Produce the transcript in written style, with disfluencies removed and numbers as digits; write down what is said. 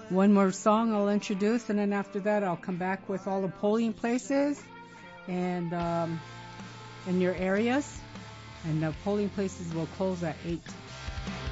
One more song I'll introduce, and then after that I'll come back with all the polling places and in your areas. And the polling places will close at 8.